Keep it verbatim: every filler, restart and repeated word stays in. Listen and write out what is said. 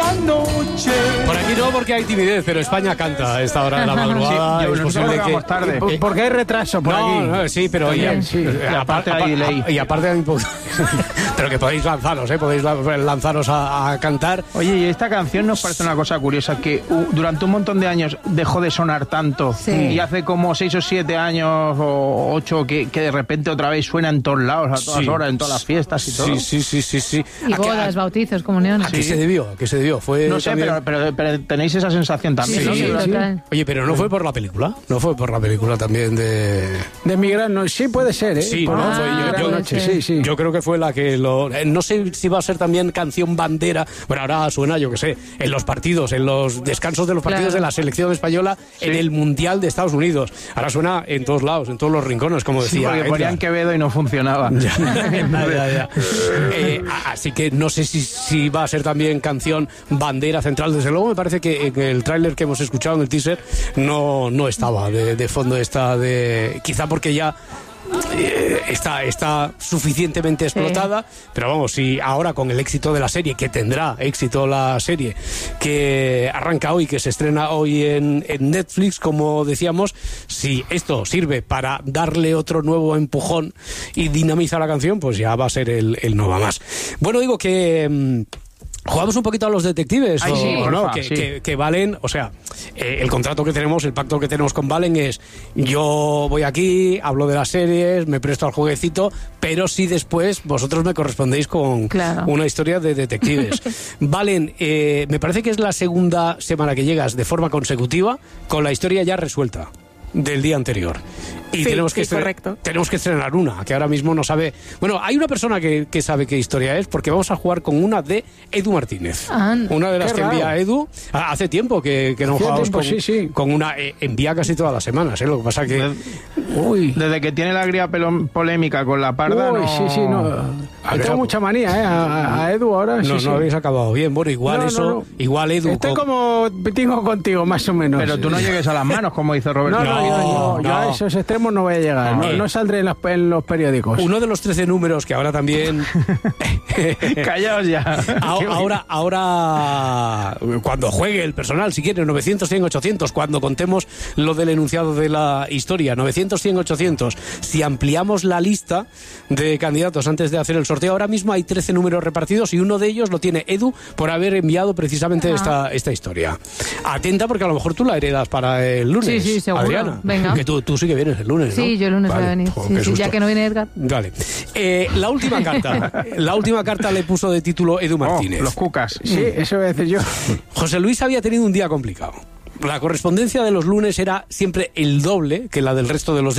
noche. Por aquí no, porque hay timidez, pero España canta a esta hora de la madrugada. Sí, yo, es posible que... tarde. Eh, Porque hay retraso por no, aquí. No, sí, pero También, y, sí. Y aparte hay delay. Y aparte hay un poco... Pero que podéis lanzaros, ¿eh? Podéis lanzaros a, a cantar. Oye, y esta canción nos parece una cosa curiosa, que uh, durante un montón de años dejó de sonar tanto, Sí. y hace como seis o siete años o ocho que, que de repente otra vez suena en todos lados, a todas Sí. horas, en todas las fiestas y todo. Sí, sí, sí, sí, sí. Y ¿A qué- bodas, a- bautizos, comuniones. ¿A qué se debió? ¿A qué se debió? Fue No sé, también- pero, pero, pero tenéis esa sensación también, Sí, ¿no? sí, Que- total. Oye, pero no fue por la película. No fue por la película también de... De Migrar, no, sí puede ser, ¿eh? Sí, Por- no, Ah, fue yo, puede yo- noche, ser. sí, sí. Yo creo que fue la que lo... eh, No sé si va a ser también canción bandera. Bueno, ahora suena, yo que sé, en los partidos, en los descansos de los partidos Claro. de la selección española, en el Mundial de Estados Unidos. Ahora suena en todos lados, en todos los rincones, como Sí, decía porque Edgar. ponían Quevedo y no funcionaba. Ya, ya, ya. Eh, a- así que no sé si, si va a ser también canción bandera central. Desde luego me parece que en el tráiler que hemos escuchado, en el teaser, no, no estaba de, de fondo esta de... Quizá porque ya... eh, está, está suficientemente explotada, pero vamos, si ahora con el éxito de la serie, que tendrá éxito la serie, que arranca hoy, que se estrena hoy en, en Netflix, como decíamos, si esto sirve para darle otro nuevo empujón y dinamiza la canción, pues ya va a ser el, el no va más. Bueno, digo que... mm, ¿jugamos un poquito a los detectives? Ay, o, sí, o no? porfa, que, sí. que, que Valen, o sea, eh, el contrato que tenemos, el pacto que tenemos con Valen es: yo voy aquí, hablo de las series, me presto al jueguecito, pero si después vosotros me correspondéis con Claro. una historia de detectives. Valen, eh, me parece que es la segunda semana que llegas de forma consecutiva con la historia ya resuelta del día anterior. Y Sí, tenemos que sí, estre- correcto. tenemos que estrenar una, que ahora mismo no sabe... Bueno, hay una persona que, que sabe qué historia es, porque vamos a jugar con una de Edu Martínez. Anda. Una de las Qué que raro. envía Edu. Ah, hace tiempo que, que no Hacía jugamos tiempo, con, sí, sí. con una... eh, envía casi todas las semanas, ¿eh? Lo que pasa que... Uy. Desde que tiene la gría pelo- polémica con la parda, Uy, no... sí, sí, no. A Le ver, tengo mucha manía, ¿eh? A, a Edu ahora, sí, No, sí. no habéis acabado bien. Bueno, igual No, no, eso... no. Igual Edu... Estoy con- como tengo contigo, más o menos. Pero tú no llegues a las manos, como dice Roberto. No, no, yo, yo- yo no. a esos extremos no voy a llegar. No, Eh. no saldré en, las- en los periódicos. Uno de los trece números que ahora también... Callaos ya. A- Ahora, ahora, cuando juegue el personal, si quiere, novecientos, cien, ochocientos, cuando contemos lo del enunciado de la historia, novecientos, cien, ochocientos, si ampliamos la lista de candidatos antes de hacer el sorteo, ahora mismo hay trece números repartidos y uno de ellos lo tiene Edu por haber enviado precisamente Ah. esta, esta historia. Atenta, porque a lo mejor tú la heredas para el lunes, Sí, sí, seguro. Adriana. Venga. Que tú, tú sí que vienes el lunes, ¿no? Sí, yo el lunes Vale. voy a venir. Jo, Sí, qué sí, susto. ya que no viene Edgar. Vale. Eh, la última carta. La última carta le puso de título Edu Oh, Martínez. los cucas. Sí, eso voy a decir yo. José Luis había tenido un día complicado. La correspondencia de los lunes era siempre el doble que la del resto de los días.